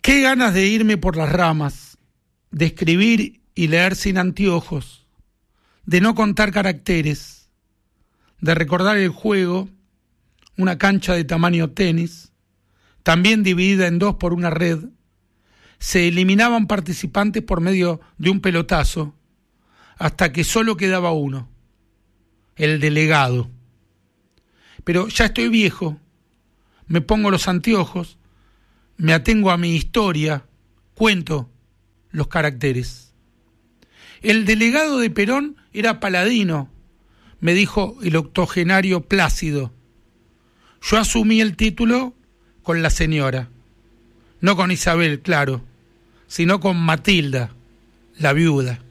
Qué ganas de irme por las ramas, de escribir y leer sin anteojos, de no contar caracteres, de recordar el juego, una cancha de tamaño tenis, también dividida en dos por una red. Se eliminaban participantes por medio de un pelotazo, hasta que solo quedaba uno, el delegado. Pero ya estoy viejo, me pongo los anteojos, me atengo a mi historia, cuento los caracteres. El delegado de Perón era Paladino, me dijo el octogenario Plácido. Yo asumí el título con la señora, no con Isabel, claro, sino con Matilda, la viuda.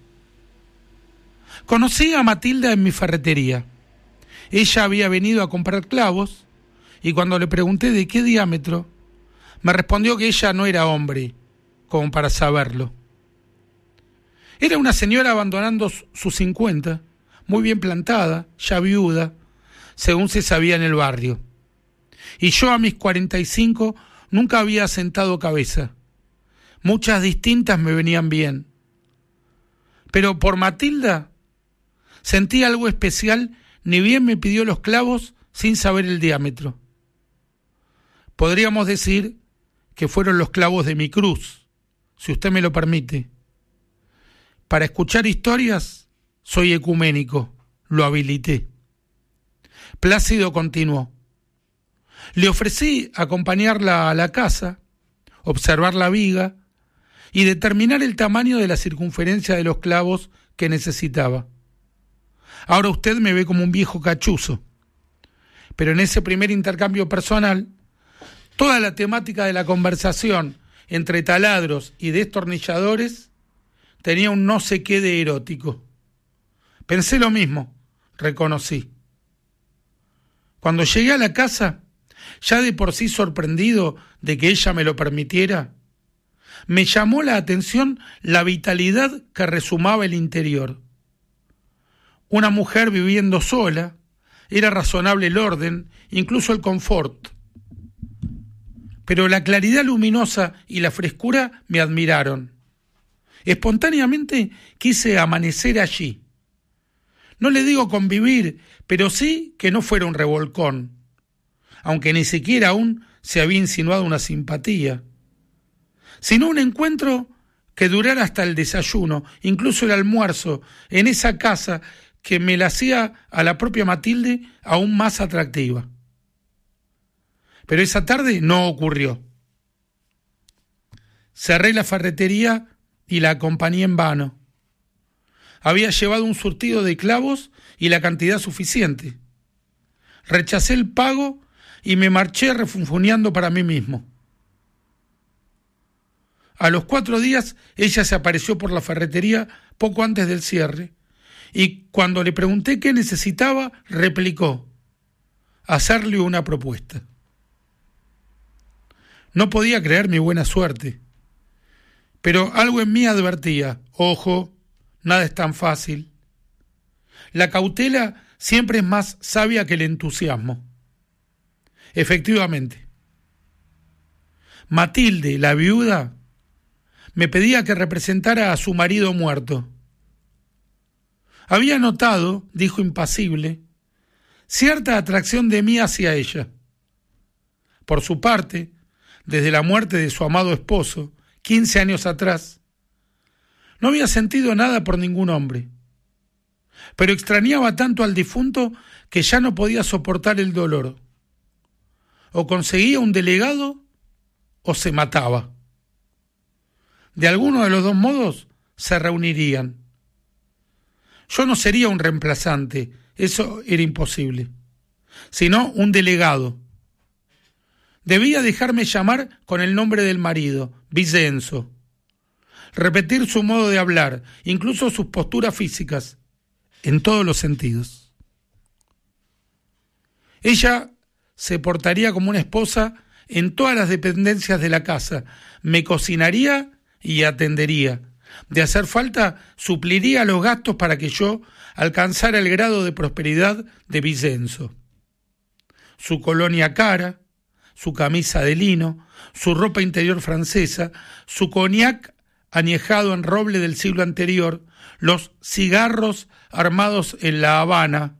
Conocí a Matilda en mi ferretería. Ella había venido a comprar clavos y cuando le pregunté de qué diámetro, me respondió que ella no era hombre, como para saberlo. Era una señora abandonando sus 50, muy bien plantada, ya viuda, según se sabía en el barrio. Y yo a mis 45 nunca había sentado cabeza. Muchas distintas me venían bien. Pero por Matilda sentí algo especial, ni bien me pidió los clavos sin saber el diámetro. Podríamos decir que fueron los clavos de mi cruz, si usted me lo permite. Para escuchar historias, soy ecuménico, lo habilité. Plácido continuó. Le ofrecí acompañarla a la casa, observar la viga y determinar el tamaño de la circunferencia de los clavos que necesitaba. Ahora usted me ve como un viejo cachuzo, pero en ese primer intercambio personal, toda la temática de la conversación entre taladros y destornilladores tenía un no sé qué de erótico. Pensé lo mismo, reconocí. Cuando llegué a la casa, ya de por sí sorprendido de que ella me lo permitiera, me llamó la atención la vitalidad que resumaba el interior. Una mujer viviendo sola, era razonable el orden, incluso el confort. Pero la claridad luminosa y la frescura me admiraron. Espontáneamente quise amanecer allí. No le digo convivir, pero sí que no fuera un revolcón, aunque ni siquiera aún se había insinuado una simpatía, sino un encuentro que durara hasta el desayuno, incluso el almuerzo, en esa casa que me la hacía a la propia Matilde aún más atractiva. Pero esa tarde no ocurrió. Cerré la ferretería y la acompañé en vano. Había llevado un surtido de clavos y la cantidad suficiente. Rechacé el pago y me marché refunfuñando para mí mismo. A los 4 días ella se apareció por la ferretería poco antes del cierre y cuando le pregunté qué necesitaba, replicó: hacerle una propuesta. No podía creer mi buena suerte, pero algo en mí advertía: ojo, nada es tan fácil. La cautela siempre es más sabia que el entusiasmo. Efectivamente, Matilde, la viuda, me pedía que representara a su marido muerto. Había notado, dijo impasible, cierta atracción de mí hacia ella. Por su parte, desde la muerte de su amado esposo, 15 años atrás, no había sentido nada por ningún hombre, pero extrañaba tanto al difunto que ya no podía soportar el dolor. O conseguía un delegado o se mataba. De alguno de los dos modos se reunirían. Yo no sería un reemplazante, eso era imposible, sino un delegado. Debía dejarme llamar con el nombre del marido, Vicenzo. Repetir su modo de hablar, incluso sus posturas físicas, en todos los sentidos. Ella se portaría como una esposa en todas las dependencias de la casa, me cocinaría y atendería. De hacer falta, supliría los gastos para que yo alcanzara el grado de prosperidad de Vicenzo. Su colonia cara, su camisa de lino, su ropa interior francesa, su cognac añejado en roble del siglo anterior, los cigarros armados en La Habana.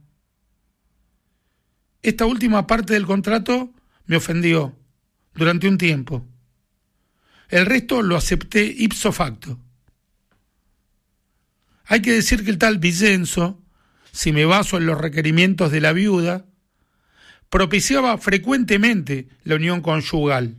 Esta última parte del contrato me ofendió durante un tiempo. El resto lo acepté ipso facto. Hay que decir que el tal Vicenzo, si me baso en los requerimientos de la viuda, propiciaba frecuentemente la unión conyugal.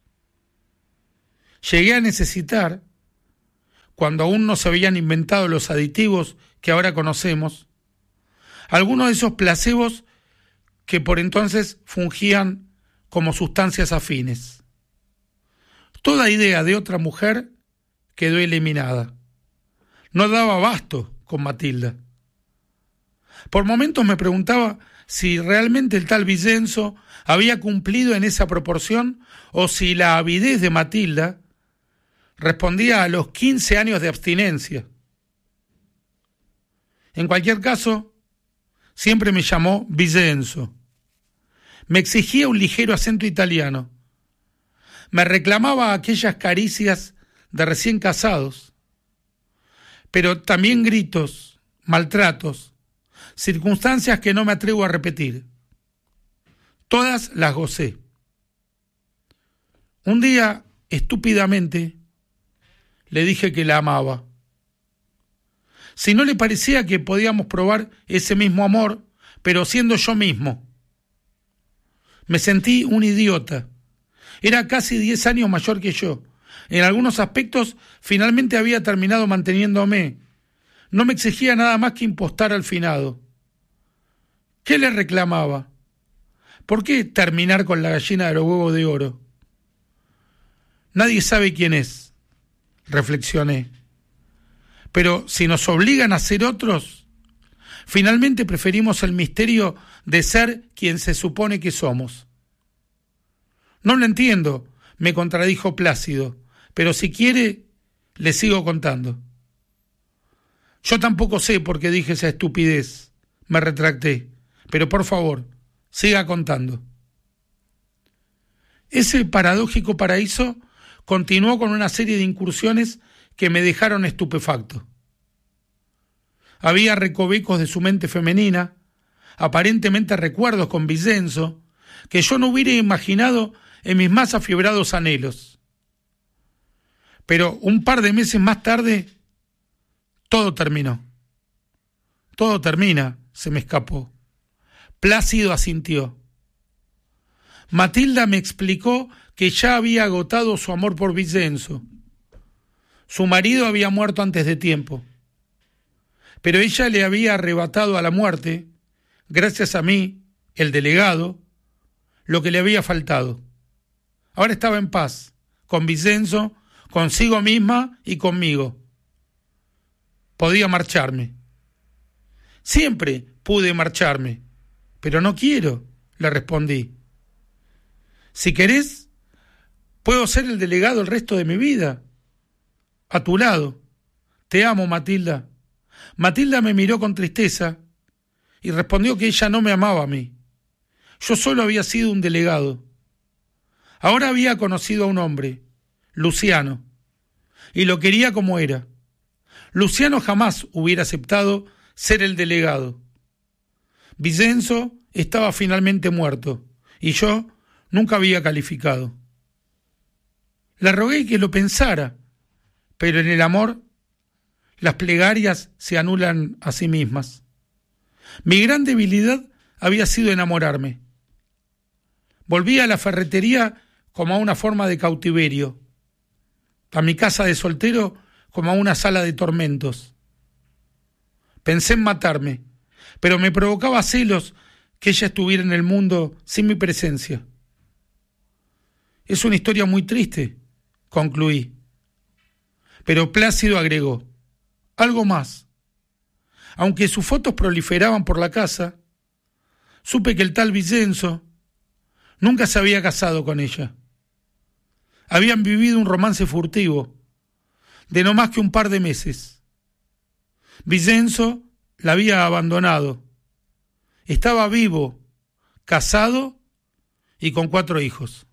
Llegué a necesitar, cuando aún no se habían inventado los aditivos que ahora conocemos, algunos de esos placebos que por entonces fungían como sustancias afines. Toda idea de otra mujer quedó eliminada. No daba abasto con Matilda. Por momentos me preguntaba si realmente el tal Vicenzo había cumplido en esa proporción o si la avidez de Matilda respondía a los 15 años de abstinencia. En cualquier caso, siempre me llamó Vicenzo. Me exigía un ligero acento italiano. Me reclamaba aquellas caricias de recién casados, pero también gritos, maltratos, circunstancias que no me atrevo a repetir. Todas las gocé. Un día, estúpidamente, le dije que la amaba. Si no le parecía que podíamos probar ese mismo amor, pero siendo yo mismo. Me sentí un idiota. Era casi 10 años mayor que yo. En algunos aspectos, finalmente había terminado manteniéndome. No me exigía nada más que impostar al finado. ¿Qué le reclamaba? ¿Por qué terminar con la gallina de los huevos de oro? Nadie sabe quién es, reflexioné. Pero si nos obligan a ser otros, finalmente preferimos el misterio de ser quien se supone que somos. No lo entiendo, me contradijo Plácido, pero si quiere, le sigo contando. Yo tampoco sé por qué dije esa estupidez, me retracté, pero por favor, siga contando. Ese paradójico paraíso continuó con una serie de incursiones que me dejaron estupefacto. Había recovecos de su mente femenina, aparentemente recuerdos con Vicenzo, que yo no hubiera imaginado en mis más afiebrados anhelos. Pero un par de meses más tarde, todo terminó. Todo termina, se me escapó. Plácido asintió. Matilda me explicó que ya había agotado su amor por Vicenzo. Su marido había muerto antes de tiempo, pero ella le había arrebatado a la muerte, gracias a mí, el delegado, lo que le había faltado. Ahora estaba en paz, con Vicenzo, consigo misma y conmigo. Podía marcharme. Siempre pude marcharme, pero no quiero, le respondí. Si querés, puedo ser el delegado el resto de mi vida. A tu lado. Te amo, Matilda. Matilda me miró con tristeza y respondió que ella no me amaba a mí. Yo solo había sido un delegado. Ahora había conocido a un hombre, Luciano, y lo quería como era. Luciano jamás hubiera aceptado ser el delegado. Vicenzo estaba finalmente muerto y yo nunca había calificado. Le rogué que lo pensara, pero en el amor las plegarias se anulan a sí mismas. Mi gran debilidad había sido enamorarme. Volví a la ferretería como a una forma de cautiverio, a mi casa de soltero como a una sala de tormentos. Pensé en matarme, pero me provocaba celos que ella estuviera en el mundo sin mi presencia. Es una historia muy triste, concluí. Pero Plácido agregó, algo más. Aunque sus fotos proliferaban por la casa, supe que el tal Vicenzo nunca se había casado con ella. Habían vivido un romance furtivo, de no más que un par de meses. Vicenzo la había abandonado. Estaba vivo, casado y con 4 hijos.